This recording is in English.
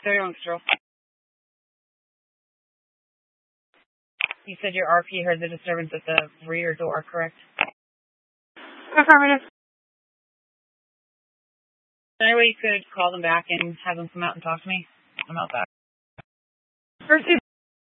31 Stroll. You said your RP heard the disturbance at the rear door, correct? Affirmative. Is there any way you could call them back and have them come out and talk to me? I'm out back. First